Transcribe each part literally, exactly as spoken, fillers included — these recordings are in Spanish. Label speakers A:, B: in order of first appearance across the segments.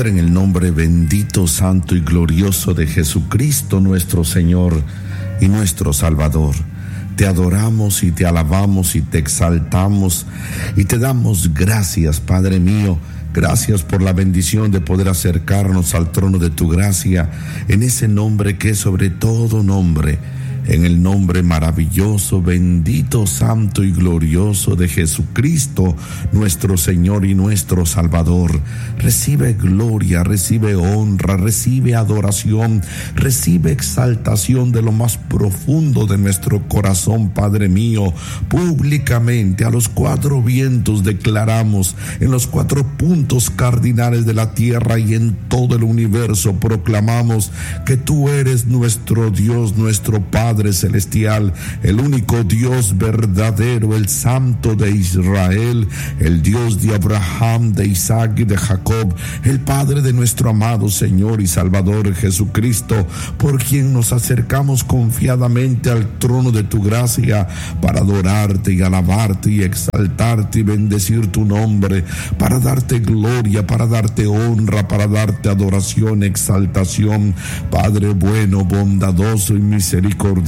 A: Padre, en el nombre bendito, santo y glorioso de Jesucristo, nuestro Señor y nuestro Salvador, te adoramos y te alabamos y te exaltamos y te damos gracias, Padre mío. Gracias por la bendición de poder acercarnos al trono de tu gracia en ese nombre que es sobre todo nombre, en el nombre maravilloso, bendito, santo y glorioso de Jesucristo, nuestro Señor y nuestro Salvador. Recibe gloria, recibe honra, recibe adoración, recibe exaltación de lo más profundo de nuestro corazón, Padre mío. Públicamente a los cuatro vientos declaramos, en los cuatro puntos cardinales de la tierra y en todo el universo proclamamos que tú eres nuestro Dios, nuestro Padre Padre Celestial, el único Dios verdadero, el Santo de Israel, el Dios de Abraham, de Isaac y de Jacob, el Padre de nuestro amado Señor y Salvador Jesucristo, por quien nos acercamos confiadamente al trono de tu gracia para adorarte y alabarte y exaltarte y bendecir tu nombre, para darte gloria, para darte honra, para darte adoración, exaltación. Padre bueno, bondadoso y misericordioso,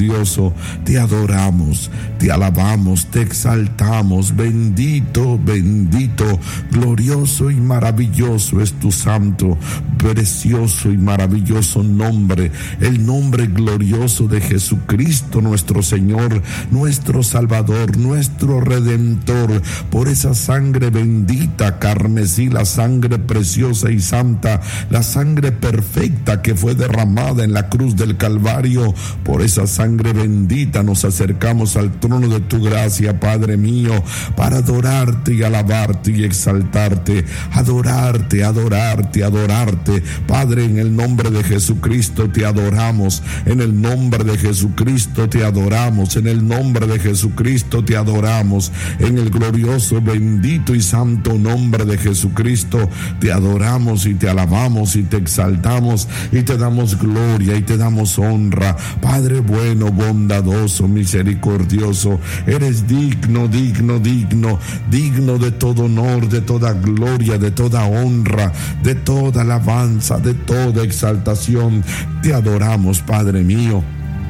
A: te adoramos, te alabamos, te exaltamos. Bendito, bendito, glorioso y maravilloso es tu santo, precioso y maravilloso nombre, el nombre glorioso de Jesucristo, nuestro Señor, nuestro Salvador, nuestro Redentor. Por esa sangre bendita, carmesí, la sangre preciosa y santa, la sangre perfecta que fue derramada en la cruz del Calvario, por esa sangre Sangre bendita nos acercamos al trono de tu gracia, Padre mío, para adorarte y alabarte y exaltarte, adorarte, adorarte, adorarte. Padre, en el nombre de Jesucristo te adoramos, en el nombre de Jesucristo te adoramos, en el nombre de Jesucristo te adoramos, en el glorioso, bendito y santo nombre de Jesucristo te adoramos y te alabamos y te exaltamos y te damos gloria y te damos honra. Padre bueno, bondadoso, misericordioso, eres digno, digno, digno, digno de todo honor, de toda gloria, de toda honra, de toda alabanza, de toda exaltación. Te adoramos, Padre mío.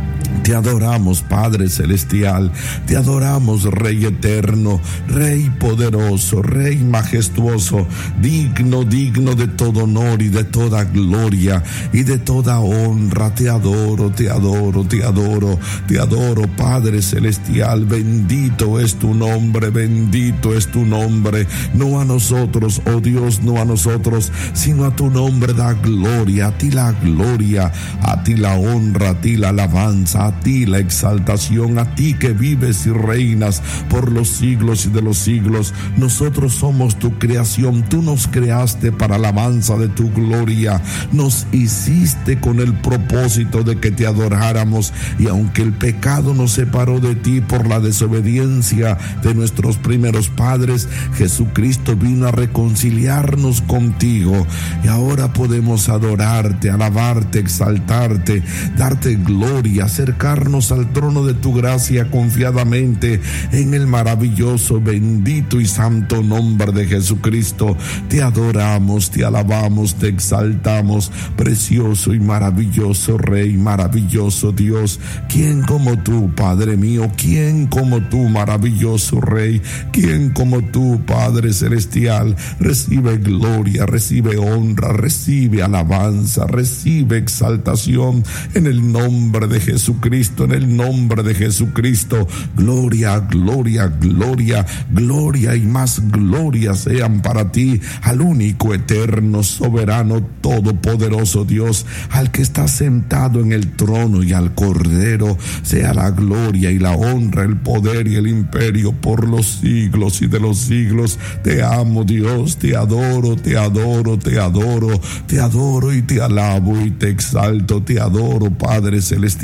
A: Te adoramos, Padre Celestial, te adoramos, Rey eterno, Rey poderoso, Rey majestuoso, digno, digno de todo honor y de toda gloria y de toda honra. Te adoro, te adoro, te adoro, te adoro, Padre Celestial. Bendito es tu nombre, bendito es tu nombre. No a nosotros, oh Dios, no a nosotros, sino a tu nombre da gloria, a ti la gloria, a ti la honra, a ti la alabanza, a ti la exaltación, a ti que vives y reinas por los siglos y de los siglos. Nosotros somos tu creación, tú nos creaste para alabanza de tu gloria, nos hiciste con el propósito de que te adoráramos, y aunque el pecado nos separó de ti por la desobediencia de nuestros primeros padres, Jesucristo vino a reconciliarnos contigo, y ahora podemos adorarte, alabarte, exaltarte, darte gloria, acercarnos al trono de tu gracia confiadamente en el maravilloso, bendito y santo nombre de Jesucristo. Te adoramos, te alabamos, te exaltamos, precioso y maravilloso Rey, maravilloso Dios. ¿Quién como tú, Padre mío? ¿Quién como tú, maravilloso Rey? ¿Quién como tú, Padre Celestial? Recibe gloria, recibe honra, recibe alabanza, recibe exaltación en el nombre de Jesucristo, en el nombre de Jesucristo. Gloria, gloria, gloria, gloria y más gloria sean para ti, al único, eterno, soberano, todopoderoso Dios, al que está sentado en el trono, y al Cordero sea la gloria y la honra, el poder y el imperio por los siglos y de los siglos. Te amo, Dios, te adoro, te adoro, te adoro, te adoro y te alabo y te exalto, te adoro, Padre Celestial.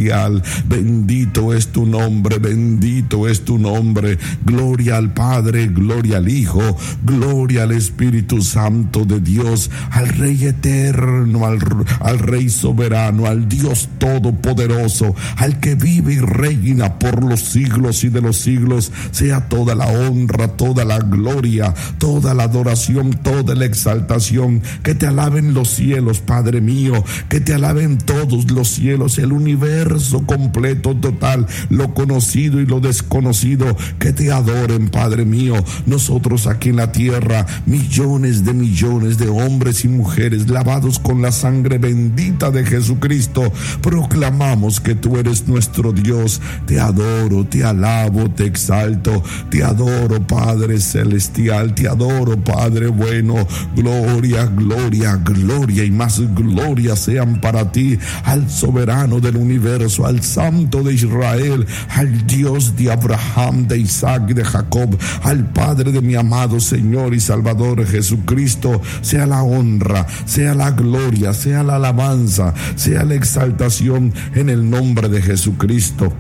A: Bendito es tu nombre, bendito es tu nombre. Gloria al Padre, gloria al Hijo, gloria al Espíritu Santo de Dios, al Rey eterno, al, al Rey soberano, al Dios todopoderoso, al que vive y reina por los siglos y de los siglos. Sea toda la honra, toda la gloria, toda la adoración, toda la exaltación. Que te alaben los cielos, Padre mío, que te alaben todos los cielos, el universo completo, total, lo conocido y lo desconocido, que te adoren, Padre mío. Nosotros aquí en la tierra, millones de millones de hombres y mujeres lavados con la sangre bendita de Jesucristo, proclamamos que tú eres nuestro Dios. Te adoro, te alabo, te exalto, te adoro, Padre celestial, te adoro, Padre bueno. Gloria, gloria, gloria y más gloria sean para ti, al soberano del universo, al Santo de Israel, al Dios de Abraham, de Isaac y de Jacob, al Padre de mi amado Señor y Salvador Jesucristo. Sea la honra, sea la gloria, sea la alabanza, sea la exaltación en el nombre de Jesucristo.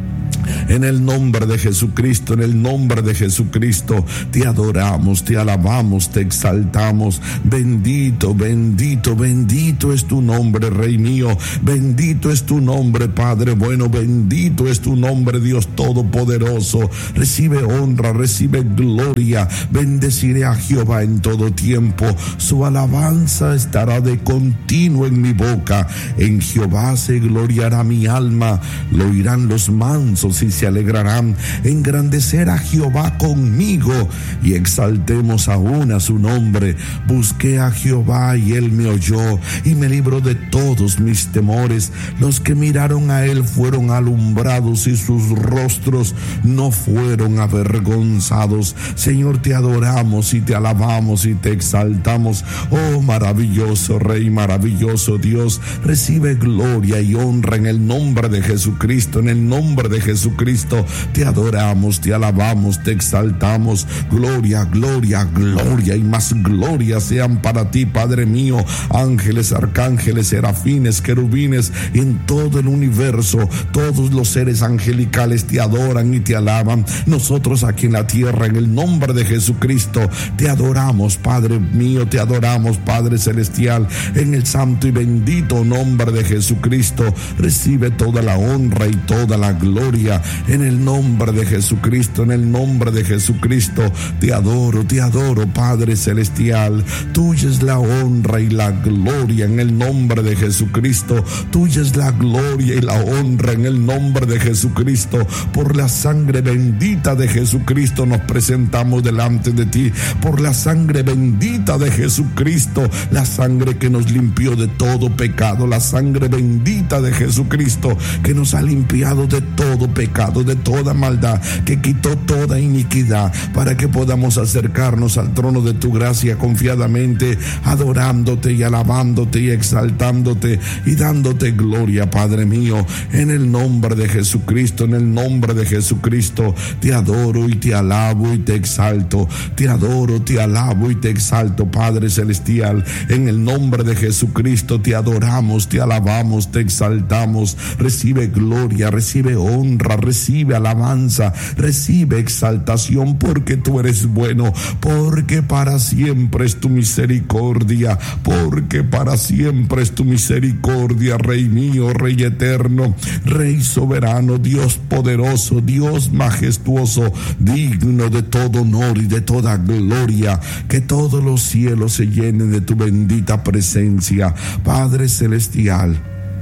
A: En el nombre de Jesucristo, en el nombre de Jesucristo, te adoramos, te alabamos, te exaltamos. Bendito, bendito, bendito es tu nombre, Rey mío. Bendito es tu nombre, Padre bueno. Bendito es tu nombre, Dios todopoderoso. Recibe honra, recibe gloria. Bendeciré a Jehová en todo tiempo. Su alabanza estará de continuo en mi boca. En Jehová se gloriará mi alma. Lo oirán los mansos y se alegrarán. Engrandecer a Jehová conmigo y exaltemos aún a su nombre. Busqué a Jehová y él me oyó y me libró de todos mis temores. Los que miraron a él fueron alumbrados y sus rostros no fueron avergonzados. Señor, te adoramos y te alabamos y te exaltamos. Oh, maravilloso Rey, maravilloso Dios, recibe gloria y honra en el nombre de Jesucristo, en el nombre de Jesucristo. Jesucristo, te adoramos, te alabamos, te exaltamos. Gloria, gloria, gloria y más gloria sean para ti, Padre mío. Ángeles, arcángeles, serafines, querubines, en todo el universo, todos los seres angelicales te adoran y te alaban. Nosotros aquí en la tierra, en el nombre de Jesucristo, te adoramos, Padre mío, te adoramos, Padre celestial, en el santo y bendito nombre de Jesucristo. Recibe toda la honra y toda la gloria en el nombre de Jesucristo, en el nombre de Jesucristo. Te adoro, te adoro, Padre celestial. Tuya es la honra y la gloria en el nombre de Jesucristo. Tuya es la gloria y la honra en el nombre de Jesucristo. Por la sangre bendita de Jesucristo nos presentamos delante de ti. Por la sangre bendita de Jesucristo, la sangre que nos limpió de todo pecado, la sangre bendita de Jesucristo que nos ha limpiado de todo pecado, de toda maldad, que quitó toda iniquidad, para que podamos acercarnos al trono de tu gracia confiadamente, adorándote y alabándote y exaltándote y dándote gloria, Padre mío, en el nombre de Jesucristo, en el nombre de Jesucristo. Te adoro y te alabo y te exalto. Te adoro, te alabo y te exalto, Padre celestial, en el nombre de Jesucristo. Te adoramos, te alabamos, te exaltamos. Recibe gloria, recibe honra, recibe alabanza, recibe exaltación, porque tú eres bueno, porque para siempre es tu misericordia, porque para siempre es tu misericordia, Rey mío, Rey eterno, Rey soberano, Dios poderoso, Dios majestuoso, digno de todo honor y de toda gloria. Que todos los cielos se llenen de tu bendita presencia, Padre celestial,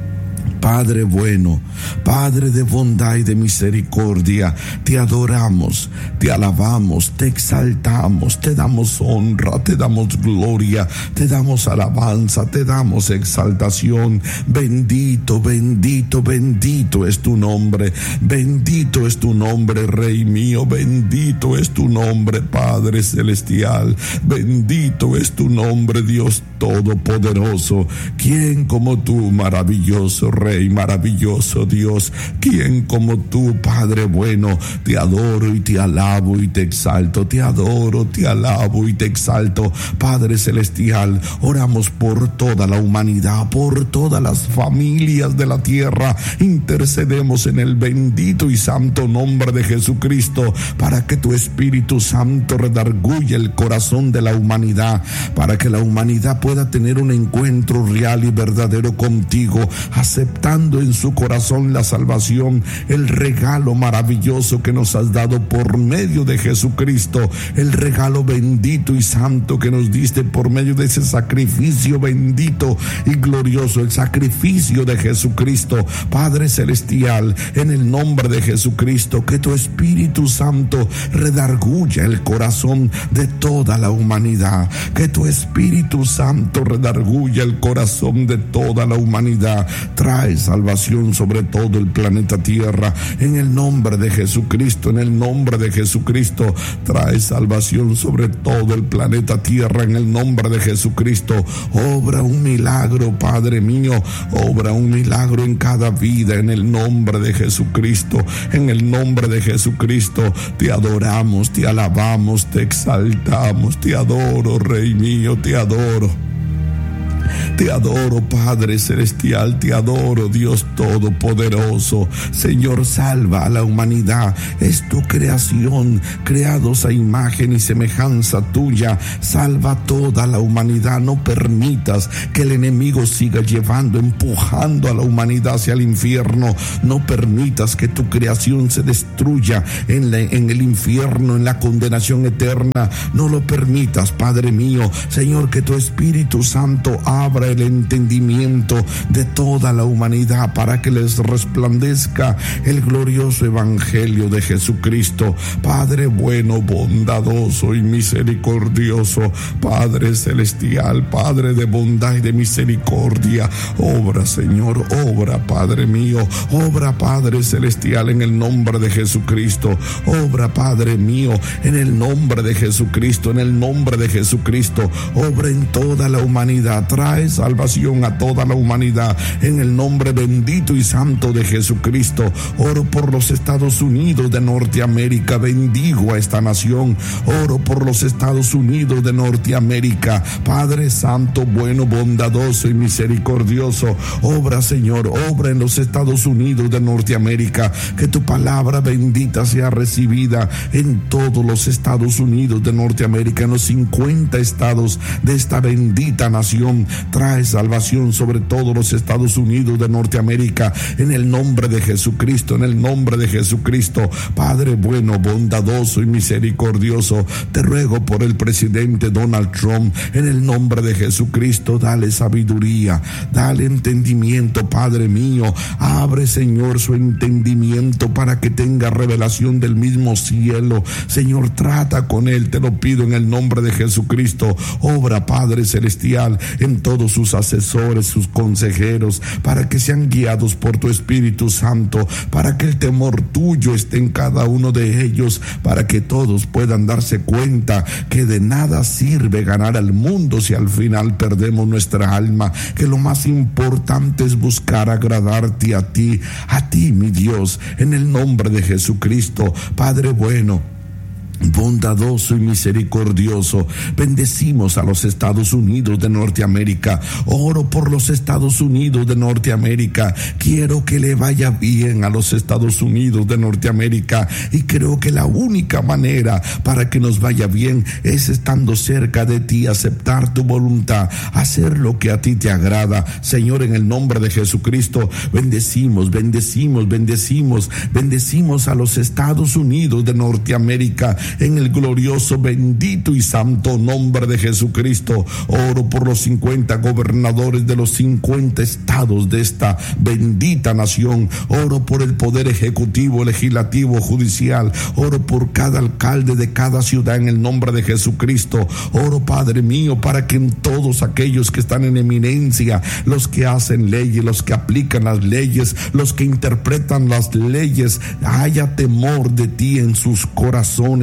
A: Padre bueno, Padre de bondad y de misericordia. Te adoramos, te alabamos, te exaltamos, te damos honra, te damos gloria, te damos alabanza, te damos exaltación. Bendito, bendito, bendito es tu nombre. Bendito es tu nombre, Rey mío. Bendito es tu nombre, Padre celestial. Bendito es tu nombre, Dios todopoderoso. ¿Quién como tú, maravilloso Rey? Rey maravilloso, Dios, ¿quién como tú, Padre bueno? Te adoro y te alabo y te exalto, te adoro, te alabo y te exalto. Padre celestial, oramos por toda la humanidad, por todas las familias de la tierra. Intercedemos en el bendito y santo nombre de Jesucristo para que tu Espíritu Santo redarguya el corazón de la humanidad, para que la humanidad pueda tener un encuentro real y verdadero contigo, aceptando en su corazón la salvación, el regalo maravilloso que nos has dado por medio de Jesucristo, el regalo bendito y santo que nos diste por medio de ese sacrificio bendito y glorioso, el sacrificio de Jesucristo. Padre celestial, en el nombre de Jesucristo, que tu Espíritu Santo redarguya el corazón de toda la humanidad, que tu Espíritu Santo redarguya el corazón de toda la humanidad. Trae salvación sobre todo el planeta Tierra, en el nombre de Jesucristo, en el nombre de Jesucristo. Trae salvación sobre todo el planeta Tierra, en el nombre de Jesucristo. Obra un milagro, Padre mío, obra un milagro en cada vida, en el nombre de Jesucristo, en el nombre de Jesucristo. Te adoramos, te alabamos, te exaltamos, te adoro, Rey mío, te adoro. Te adoro, Padre celestial, te adoro, Dios todopoderoso. Señor, salva a la humanidad. Es tu creación, creados a imagen y semejanza tuya. Salva a toda la humanidad. No permitas que el enemigo siga llevando, empujando a la humanidad hacia el infierno. No permitas que tu creación se destruya en, la, en el infierno, en la condenación eterna. No lo permitas, Padre mío. Señor, que tu Espíritu Santo abra el entendimiento de toda la humanidad para que les resplandezca el glorioso evangelio de Jesucristo. Padre bueno, bondadoso y misericordioso, Padre celestial, Padre de bondad y de misericordia, obra, Señor, obra, Padre mío, obra, Padre celestial, en el nombre de Jesucristo. Obra, Padre mío, en el nombre de Jesucristo, en el nombre de Jesucristo. Obra en toda la humanidad. Trae salvación a toda la humanidad en el nombre bendito y santo de Jesucristo. Oro por los Estados Unidos de Norteamérica, bendigo a esta nación. Oro por los Estados Unidos de Norteamérica, Padre santo, bueno, bondadoso y misericordioso. Obra, Señor, obra en los Estados Unidos de Norteamérica, que tu palabra bendita sea recibida en todos los Estados Unidos de Norteamérica, en los cincuenta estados de esta bendita nación. Trae salvación sobre todos los Estados Unidos de Norteamérica, en el nombre de Jesucristo, en el nombre de Jesucristo. Padre bueno, bondadoso y misericordioso, te ruego por el presidente Donald Trump, en el nombre de Jesucristo. Dale sabiduría, dale entendimiento, Padre mío. Abre, Señor, su entendimiento para que tenga revelación del mismo cielo. Señor, trata con él, te lo pido en el nombre de Jesucristo. Obra, Padre celestial, en todos sus asesores, sus consejeros, para que sean guiados por tu Espíritu Santo, para que el temor tuyo esté en cada uno de ellos, para que todos puedan darse cuenta que de nada sirve ganar al mundo si al final perdemos nuestra alma, que lo más importante es buscar agradarte a ti, a ti, mi Dios, en el nombre de Jesucristo. Padre bueno, bondadoso y misericordioso, bendecimos a los Estados Unidos de Norteamérica. Oro por los Estados Unidos de Norteamérica. Quiero que le vaya bien a los Estados Unidos de Norteamérica, y creo que la única manera para que nos vaya bien es estando cerca de ti, aceptar tu voluntad, hacer lo que a ti te agrada. Señor, en el nombre de Jesucristo, bendecimos, bendecimos, bendecimos, bendecimos a los Estados Unidos de Norteamérica, en el glorioso, bendito y santo nombre de Jesucristo. Oro por los cincuenta gobernadores de los cincuenta estados de esta bendita nación. Oro por el poder ejecutivo, legislativo, judicial. Oro por cada alcalde de cada ciudad en el nombre de Jesucristo. Oro, Padre mío, para que en todos aquellos que están en eminencia, los que hacen leyes, los que aplican las leyes, los que interpretan las leyes, haya temor de ti en sus corazones.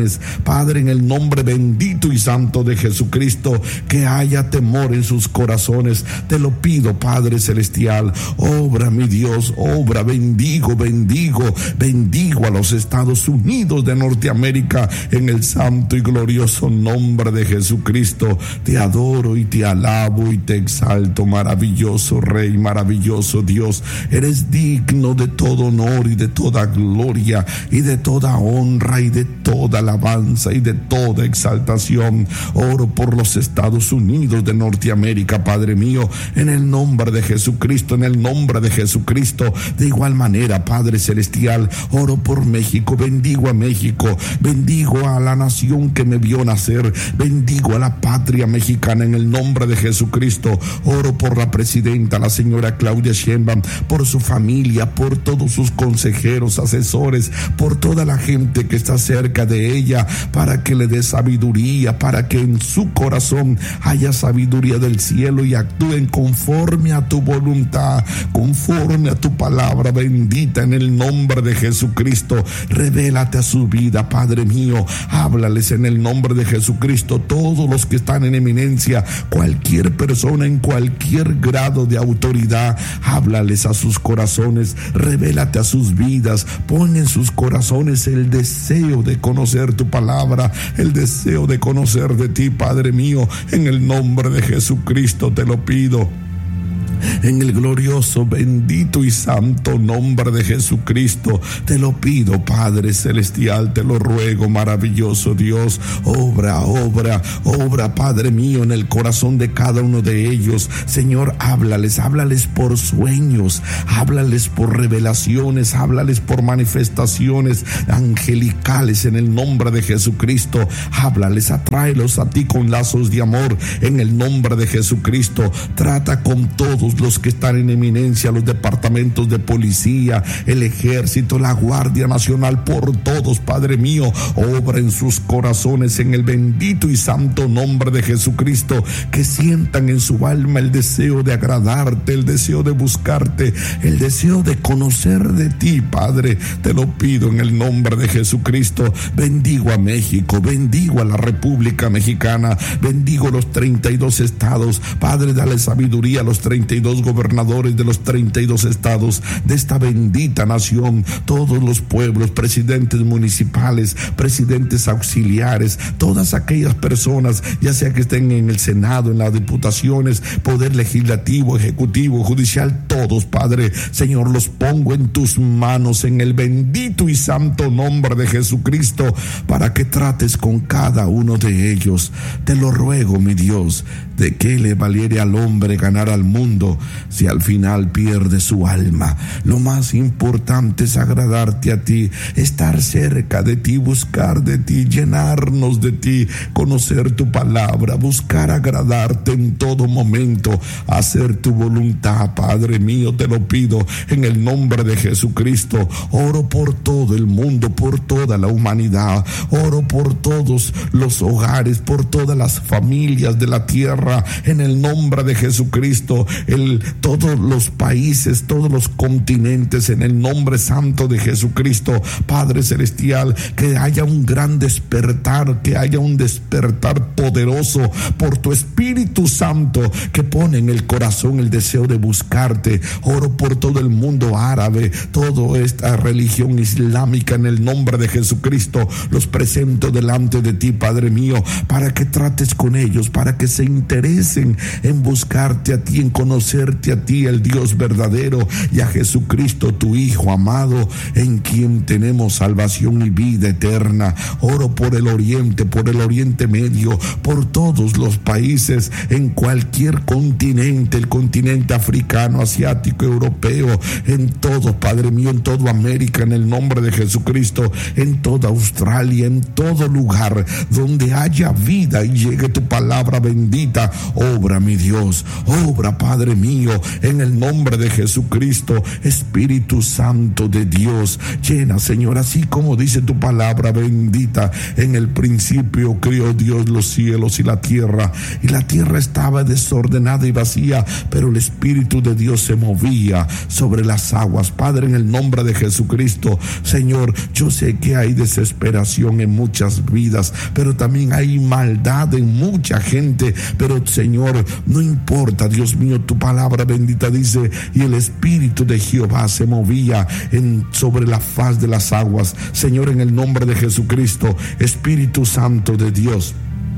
A: países, Padre, en el nombre bendito y santo de Jesucristo, que haya temor en sus corazones. Te lo pido, Padre celestial, obra, mi Dios, obra, bendigo, bendigo, bendigo a los Estados Unidos de Norteamérica en el santo y glorioso nombre de Jesucristo. Te adoro y te alabo y te exalto, maravilloso Rey, maravilloso Dios. Eres digno de todo honor y de toda gloria y de toda honra y de toda alabanza y de toda exaltación. Oro por los Estados Unidos de Norteamérica, Padre mío, en el nombre de Jesucristo, en el nombre de Jesucristo. De igual manera, Padre celestial, oro por México, bendigo a México, bendigo a la nación que me vio nacer, bendigo a la patria mexicana en el nombre de Jesucristo. Oro por la presidenta, la señora Claudia Sheinbaum, por su familia, por todos sus consejeros, asesores, por toda la gente que está cerca de ella, para que le dé sabiduría, para que en su corazón haya sabiduría del cielo y actúen conforme a tu voluntad, conforme a tu palabra bendita en el nombre de Jesucristo. Revélate a su vida, Padre mío, háblales en el nombre de Jesucristo. Todos los que están en eminencia, cualquier persona en cualquier grado de autoridad, háblales a sus corazones, revélate a sus vidas, pon en sus corazones el deseo de conocer tu palabra, el deseo de conocer de ti, Padre mío, en el nombre de Jesucristo te lo pido. En el glorioso, bendito y santo nombre de Jesucristo te lo pido, Padre celestial, te lo ruego, maravilloso Dios. Obra, obra, obra, Padre mío, en el corazón de cada uno de ellos. Señor, háblales, háblales por sueños, háblales por revelaciones, háblales por manifestaciones angelicales en el nombre de Jesucristo. Háblales, atráelos a ti con lazos de amor en el nombre de Jesucristo. Trata con todos los que están en eminencia, los departamentos de policía, el ejército, la Guardia Nacional, por todos, Padre mío, obra en sus corazones en el bendito y santo nombre de Jesucristo, que sientan en su alma el deseo de agradarte, el deseo de buscarte, el deseo de conocer de ti, Padre. Te lo pido en el nombre de Jesucristo. Bendigo a México, bendigo a la República Mexicana, bendigo los treinta y dos estados. Padre, dale sabiduría a los treinta y dos gobernadores de los treinta y dos estados de esta bendita nación, todos los pueblos, presidentes municipales, presidentes auxiliares, todas aquellas personas, ya sea que estén en el Senado, en las diputaciones, poder legislativo, ejecutivo, judicial, todos, Padre, Señor, los pongo en tus manos en el bendito y santo nombre de Jesucristo, para que trates con cada uno de ellos. Te lo ruego, mi Dios. ¿De qué le valiera al hombre ganar al mundo si al final pierde su alma? Lo más importante es agradarte a ti, estar cerca de ti, buscar de ti, llenarnos de ti, conocer tu palabra, buscar agradarte en todo momento, hacer tu voluntad, Padre mío, te lo pido en el nombre de Jesucristo. Oro por todo el mundo, por toda la humanidad, oro por todos los hogares, por todas las familias de la tierra, en el nombre de Jesucristo, el, todos los países, todos los continentes, en el nombre santo de Jesucristo, Padre celestial, que haya un gran despertar, que haya un despertar poderoso por tu Espíritu Santo, que pone en el corazón el deseo de buscarte. Oro por todo el mundo árabe, toda esta religión islámica, en el nombre de Jesucristo, los presento delante de ti, Padre mío, para que trates con ellos, para que se interesen en buscarte a ti, en conocerte a ti, el Dios verdadero, y a Jesucristo, tu Hijo amado, en quien tenemos salvación y vida eterna. Oro por el oriente, por el Oriente Medio, por todos los países, en cualquier continente, el continente africano, asiático, europeo, en todo, Padre mío, en toda América, en el nombre de Jesucristo, en toda Australia, en todo lugar donde haya vida y llegue tu palabra bendita. Obra, mi Dios, obra, Padre. Padre mío, en el nombre de Jesucristo. Espíritu Santo de Dios, llena, Señor, así como dice tu palabra bendita: en el principio crió Dios los cielos y la tierra, y la tierra estaba desordenada y vacía, pero el Espíritu de Dios se movía sobre las aguas. Padre, en el nombre de Jesucristo, Señor, yo sé que hay desesperación en muchas vidas, pero también hay maldad en mucha gente, pero Señor, no importa, Dios mío, tu palabra bendita dice: y el Espíritu de Jehová se movía en, sobre la faz de las aguas. Señor, en el nombre de Jesucristo, Espíritu Santo de Dios,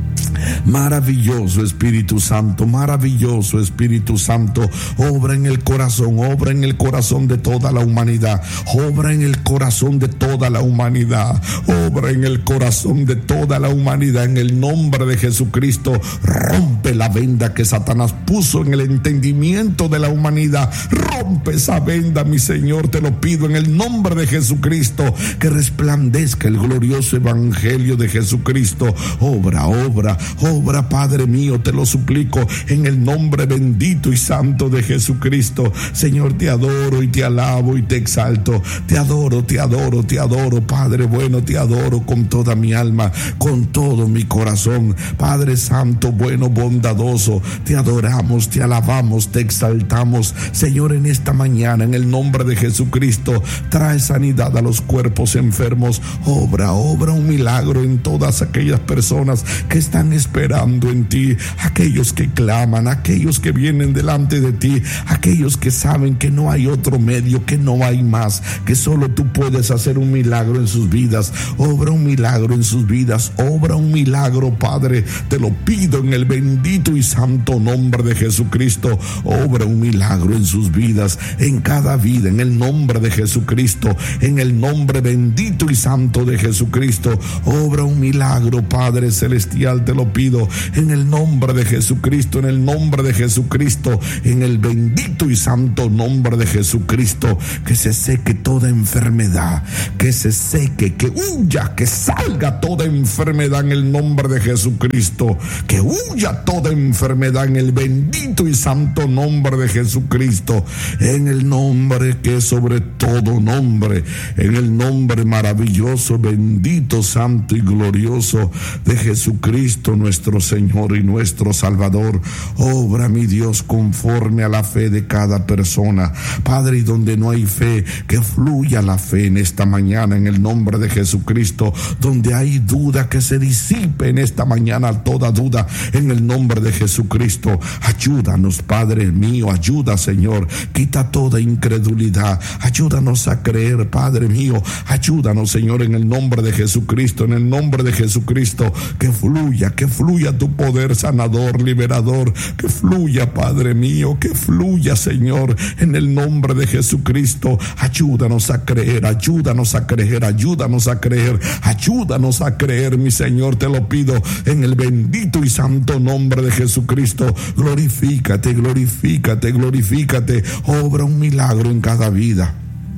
A: maravilloso Espíritu Santo, maravilloso Espíritu Santo, obra en el corazón, obra en el corazón de toda la humanidad, obra en el corazón de toda la humanidad, obra en el corazón de toda la humanidad, en el nombre de Jesucristo. Rompe la venda que Satanás puso en el entendimiento de la humanidad, rompe esa venda, mi Señor, te lo pido en el nombre de Jesucristo, que resplandezca el glorioso evangelio de Jesucristo. Obra, obra, obra, Padre mío, te lo suplico en el nombre bendito y santo de Jesucristo. Señor, te adoro y te alabo y te exalto, te adoro, te adoro, te adoro, Padre bueno, te adoro con toda mi alma, con todo mi corazón. Padre Santo, bueno, bondadoso, te adoramos, te alabamos, te exaltamos. Señor, en esta mañana, en el nombre de Jesucristo, trae sanidad a los cuerpos enfermos. Obra, obra un milagro en todas aquellas personas que están esperando en ti, aquellos que claman, aquellos que vienen delante de ti, aquellos que saben que no hay otro medio, que no hay más, que solo tú puedes hacer un milagro en sus vidas. Obra un milagro en sus vidas, obra un milagro, Padre, te lo pido en el bendito y santo nombre de Jesucristo. Obra un milagro en sus vidas, en cada vida, en el nombre de Jesucristo, en el nombre bendito y santo de Jesucristo. Obra un milagro, Padre celestial, te lo pido en el nombre de Jesucristo, en el nombre de Jesucristo, en el bendito y santo nombre de Jesucristo. Que se seque toda enfermedad, que se seque, que huya, que salga toda enfermedad en el nombre de Jesucristo, que huya toda enfermedad en el bendito y santo nombre de Jesucristo, en el nombre que es sobre todo nombre, en el nombre maravilloso, bendito, santo y glorioso de Jesucristo, nuestro Señor y nuestro Salvador. Obra, mi Dios, conforme a la fe de cada persona, Padre, y donde no hay fe, que fluya la fe en esta mañana, en el nombre de Jesucristo. Donde hay duda, que se disipe en esta mañana toda duda, en el nombre de Jesucristo. Ayúdanos, Padre mío, ayuda, Señor, quita toda incredulidad, ayúdanos a creer, Padre mío, ayúdanos, Señor, en el nombre de Jesucristo, en el nombre de Jesucristo. Que fluya, que fluya tu poder sanador, liberador, que fluya, Padre mío, que fluya, Señor, en el nombre de Jesucristo. Ayúdanos a creer, ayúdanos a creer, ayúdanos a creer, ayúdanos a creer, mi Señor, te lo pido en el bendito y santo nombre de Jesucristo. Glorifícate, glorifícate, glorifícate. Obra un milagro en cada vida.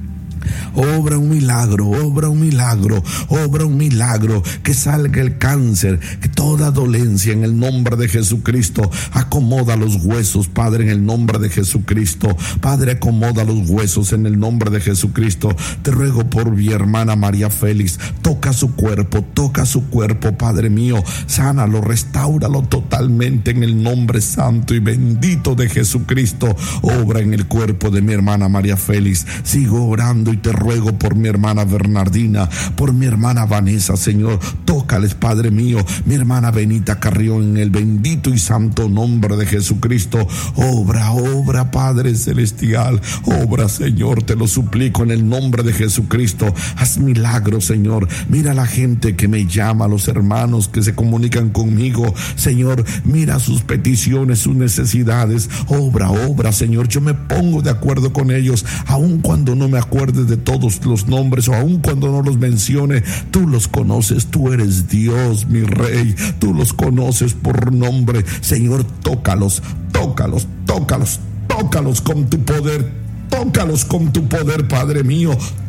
A: Obra un milagro, obra un milagro, obra un milagro, que salga el cáncer, que toda dolencia en el nombre de Jesucristo. Acomoda los huesos, Padre, en el nombre de Jesucristo. Padre, acomoda los huesos en el nombre de Jesucristo. Te ruego por mi hermana María Félix, toca su cuerpo, toca su cuerpo, Padre mío, sánalo, restáuralo totalmente en el nombre santo y bendito de Jesucristo. Obra en el cuerpo de mi hermana María Félix. Sigo orando y te ruego por mi hermana Bernardina, por mi hermana Vanessa, Señor, tócales, Padre mío, mi hermana Benita Carrión, en el bendito y santo nombre de Jesucristo. Obra, obra, Padre celestial, obra, Señor, te lo suplico en el nombre de Jesucristo. Haz milagros, Señor. Mira la gente que me llama, los hermanos que se comunican conmigo, Señor, mira sus peticiones, sus necesidades. Obra, obra, Señor, yo me pongo de acuerdo con ellos, aun cuando no me acuerde de todos los nombres, o aun cuando no los mencione. Tú los conoces, tú eres Dios, mi Rey, tú los conoces por nombre. Señor, tócalos, tócalos, tócalos, tócalos con tu poder, tócalos con tu poder, Padre mío.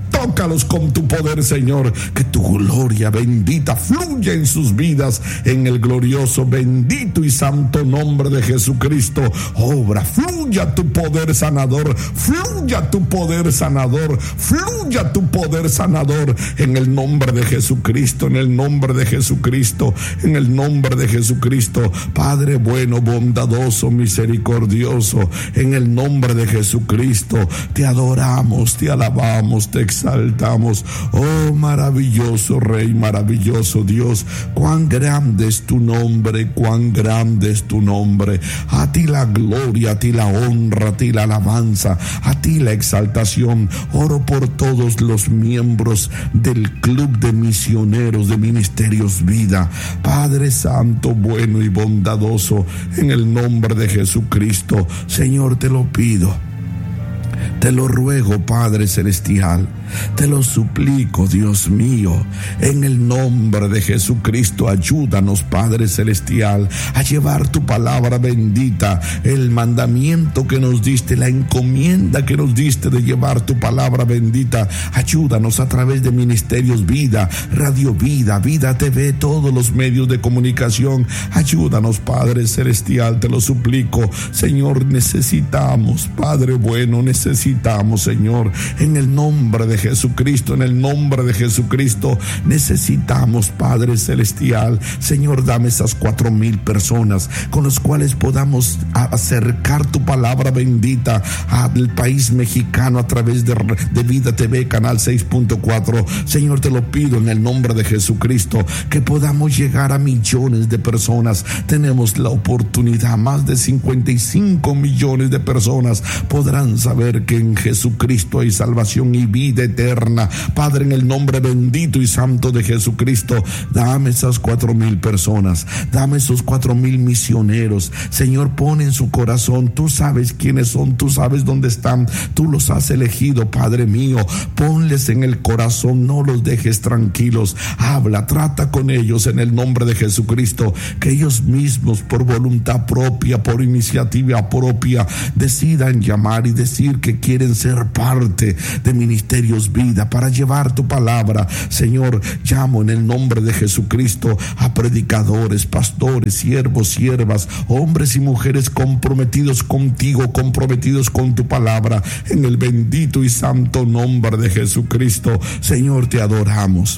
A: Tócalos con tu poder, Señor, que tu gloria bendita fluya en sus vidas, en el glorioso, bendito y santo nombre de Jesucristo. Obra, fluya tu poder sanador, fluya tu poder sanador, fluya tu poder sanador, en el nombre de Jesucristo, en el nombre de Jesucristo, en el nombre de Jesucristo. Padre bueno, bondadoso, misericordioso, en el nombre de Jesucristo, te adoramos, te alabamos, te exaltamos. Oh, maravilloso Rey, maravilloso Dios, cuán grande es tu nombre, cuán grande es tu nombre. A ti la gloria, a ti la honra, a ti la alabanza, a ti la exaltación. Oro por todos los miembros del Club de Misioneros de Ministerios Vida. Padre Santo, bueno y bondadoso, en el nombre de Jesucristo, Señor, te lo pido. Te lo ruego, Padre Celestial, te lo suplico, Dios mío, en el nombre de Jesucristo. Ayúdanos, Padre Celestial, a llevar tu palabra bendita, el mandamiento que nos diste, la encomienda que nos diste de llevar tu palabra bendita. Ayúdanos a través de Ministerios Vida, Radio Vida, Vida T V, todos los medios de comunicación. Ayúdanos, Padre Celestial, te lo suplico. Señor, necesitamos, Padre bueno, necesitamos, Señor, en el nombre de Jesucristo, en el nombre de Jesucristo, necesitamos, Padre Celestial. Señor, dame esas cuatro mil personas con las cuales podamos acercar tu palabra bendita al país mexicano a través de, de Vida T V, canal seis punto cuatro. Señor, te lo pido en el nombre de Jesucristo, que podamos llegar a millones de personas. Tenemos la oportunidad, más de cincuenta y cinco millones de personas podrán saber que en Jesucristo hay salvación y vida eterna. Padre, en el nombre bendito y santo de Jesucristo, dame esas cuatro mil personas, dame esos cuatro mil misioneros. Señor, pon en su corazón, tú sabes quiénes son, tú sabes dónde están, tú los has elegido, Padre mío. Ponles en el corazón, no los dejes tranquilos. Habla, trata con ellos en el nombre de Jesucristo, que ellos mismos, por voluntad propia, por iniciativa propia, decidan llamar y decir que quieren ser parte de Ministerios Vida para llevar tu palabra. Señor, llamo en el nombre de Jesucristo a predicadores, pastores, siervos, siervas, hombres y mujeres comprometidos contigo, comprometidos con tu palabra, en el bendito y santo nombre de Jesucristo. Señor, te adoramos.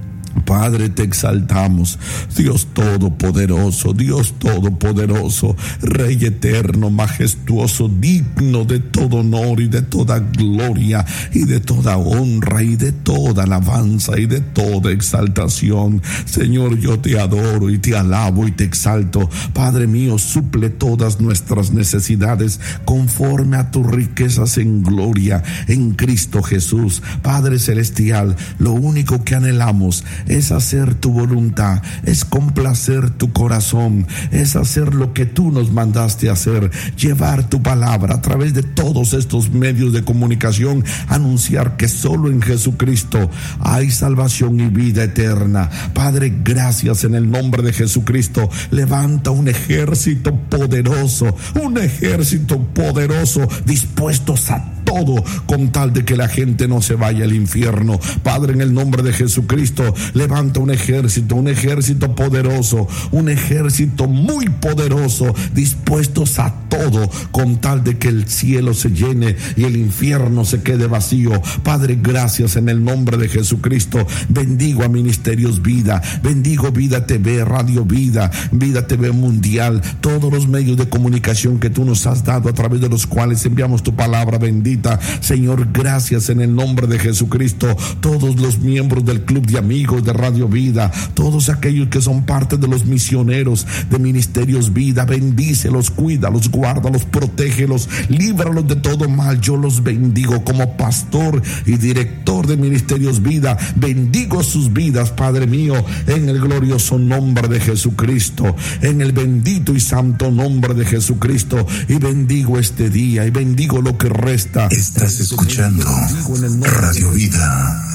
A: Padre, te exaltamos, Dios todopoderoso, Dios todopoderoso, Rey eterno, majestuoso, digno de todo honor y de toda gloria y de toda honra y de toda alabanza y de toda exaltación. Señor, yo te adoro y te alabo y te exalto. Padre mío, suple todas nuestras necesidades conforme a tus riquezas en gloria en Cristo Jesús. Padre celestial, lo único que anhelamos es hacer tu voluntad, es complacer tu corazón, es hacer lo que tú nos mandaste hacer, llevar tu palabra a través de todos estos medios de comunicación, anunciar que solo en Jesucristo hay salvación y vida eterna. Padre, gracias en el nombre de Jesucristo. Levanta un ejército poderoso, un ejército poderoso, dispuestos a todo con tal de que la gente no se vaya al infierno. Padre, en el nombre de Jesucristo, levanta un ejército, un ejército poderoso, un ejército muy poderoso, dispuestos a todo con tal de que el cielo se llene y el infierno se quede vacío. Padre, gracias en el nombre de Jesucristo. Bendigo a Ministerios Vida, bendigo Vida T V, Radio Vida, Vida T V Mundial, todos los medios de comunicación que tú nos has dado a través de los cuales enviamos tu palabra bendita. Señor, gracias en el nombre de Jesucristo. Todos los miembros del Club de Amigos de Radio Vida, todos aquellos que son parte de los misioneros de Ministerios Vida, bendícelos, cuídalos, guárdalos, protégelos, líbralos de todo mal. Yo los bendigo como pastor y director de Ministerios Vida. Bendigo sus vidas, Padre mío, en el glorioso nombre de Jesucristo, en el bendito y santo nombre de Jesucristo. Y bendigo este día y bendigo lo que resta.
B: Estás escuchando Radio Vida.